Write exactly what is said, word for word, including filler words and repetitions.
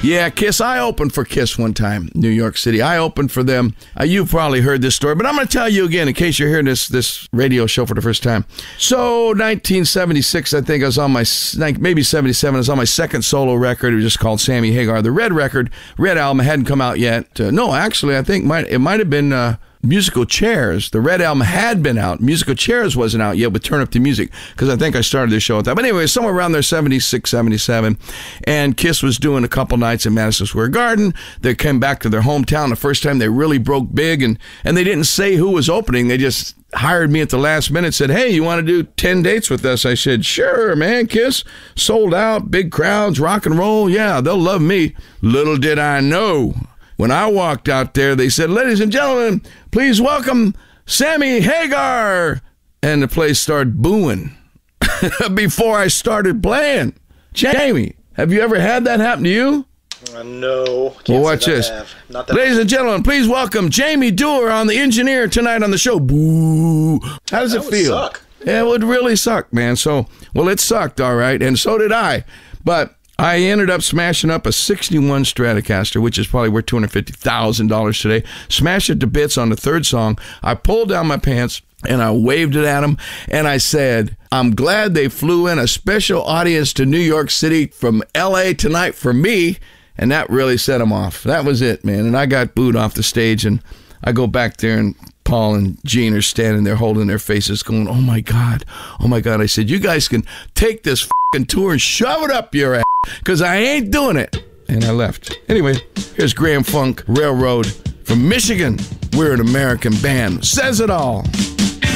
Yeah, Kiss. I opened for Kiss one time, New York City. I opened for them. Uh, you've probably heard this story, but I'm going to tell you again in case you're hearing this this radio show for the first time. So, nineteen seventy-six, I think I was on my, maybe seventy-seven, I was on my second solo record. It was just called Sammy Hagar. The Red record, Red album hadn't come out yet. Uh, no, actually, I think might, it might have been... Uh, Musical Chairs. The Red album had been out. Musical Chairs wasn't out yet with Turn Up the Music, because I think I started the show with that. But anyway, somewhere around there, seventy-six, seventy-seven, and Kiss was doing a couple nights in Madison Square Garden. They came back to their hometown the first time they really broke big, and, and they didn't say who was opening. They just hired me at the last minute, said, hey, you want to do ten dates with us? I said, sure, man, Kiss. Sold out, big crowds, rock and roll. Yeah, they'll love me. Little did I know, when I walked out there, they said, ladies and gentlemen, please welcome Sammy Hagar. And the place started booing before I started playing. Jamie, have you ever had that happen to you? Uh, no. Can't Well, watch say this. I have. Not that Ladies and gentlemen, please welcome Jamie Dewar on The Engineer tonight on the show. Boo. How does that it would feel? Suck. Yeah, it would really suck, man. So, well, it sucked, all right, and so did I. But I ended up smashing up a sixty-one Stratocaster, which is probably worth two hundred fifty thousand dollars today. Smashed it to bits on the third song. I pulled down my pants and I waved it at them. And I said, I'm glad they flew in a special audience to New York City from L A tonight for me. And that really set them off. That was it, man. And I got booed off the stage. And I go back there and Paul and Gene are standing there holding their faces going, oh, my God. Oh, my God. I said, you guys can take this f***ing tour and shove it up your ass, because I ain't doing it. And I left. Anyway, here's Grand Funk Railroad from Michigan. We're an American band. Says it all.